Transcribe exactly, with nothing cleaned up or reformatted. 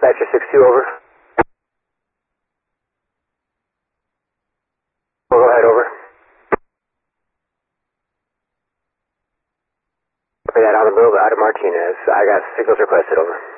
Dispatcher six two, over. We'll go ahead, over. Copy that, on the move out of Martinez. I got signals requested, over.